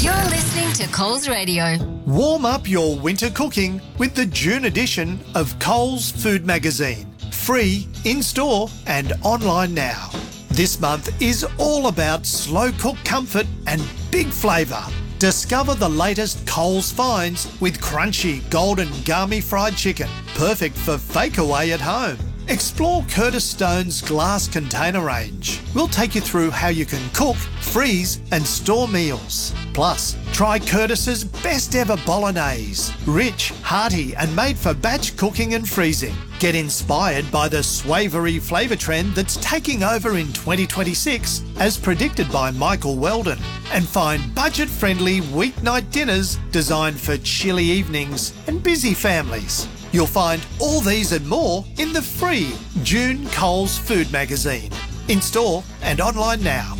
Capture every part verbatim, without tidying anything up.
You're listening to Coles Radio. Warm up your winter cooking with the June edition of Coles Food Magazine. Free, in-store and online now. This month is all about slow-cook comfort and big flavour. Discover the latest Coles finds with crunchy golden gummy fried chicken, perfect for fake away at home. Explore Curtis Stone's glass container range. We'll take you through how you can cook, freeze and store meals. Plus, try Curtis's best ever bolognese. Rich, hearty and made for batch cooking and freezing. Get inspired by the swavery flavour trend that's taking over in twenty twenty-six as predicted by Michael Weldon. And find budget-friendly weeknight dinners designed for chilly evenings and busy families. You'll find all these and more in the free June Coles Food Magazine. In store and online now.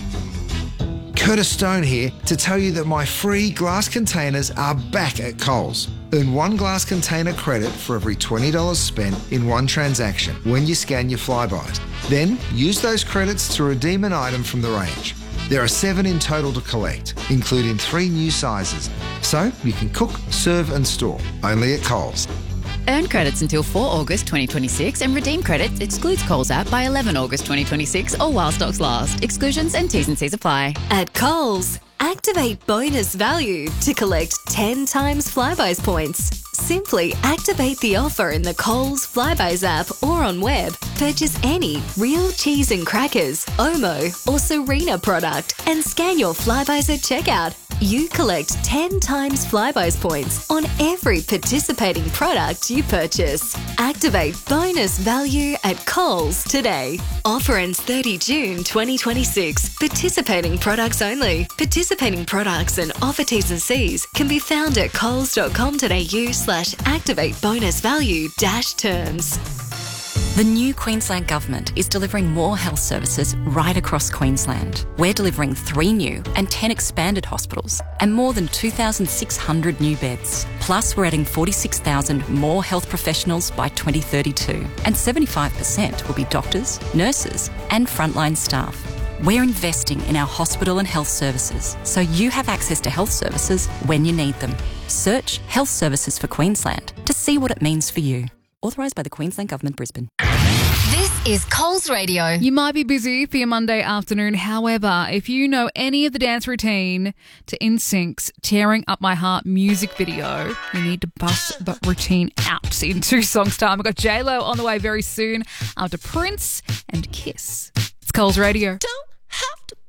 Curtis Stone here to tell you that my free glass containers are back at Coles. Earn one glass container credit for every twenty dollars spent in one transaction when you scan your Flybuys. Then use those credits to redeem an item from the range. There are seven in total to collect, including three new sizes. So you can cook, serve and store, only at Coles. Earn credits until the fourth of August twenty twenty-six and redeem credits excludes Coles app by the eleventh of August twenty twenty-six or while stocks last. Exclusions and T's and C's apply. At Coles, activate bonus value to collect ten times Flybuys points. Simply activate the offer in the Coles Flybuys app or on web. Purchase any real cheese and crackers, Omo or Serena product and scan your Flybuys at checkout. You collect ten times Flybuys points on every participating product you purchase. Activate bonus value at Coles today. Offer ends thirtieth of June twenty twenty-six. Participating products only. Participating products and offer T's and C's can be found at coles.com.au slash activate bonus value dash terms. The new Queensland Government is delivering more health services right across Queensland. We're delivering three new and ten expanded hospitals and more than two thousand six hundred new beds. Plus, we're adding forty-six thousand more health professionals by twenty thirty-two, and seventy-five percent will be doctors, nurses and frontline staff. We're investing in our hospital and health services so you have access to health services when you need them. Search Health Services for Queensland to see what it means for you. Authorised by the Queensland Government, Brisbane. This is Coles Radio. You might be busy for your Monday afternoon. However, if you know any of the dance routine to N Sync's Tearing Up My Heart music video, you need to bust the routine out in two songs' time. We've got J-Lo on the way very soon after Prince and Kiss. It's Coles Radio. Don't have to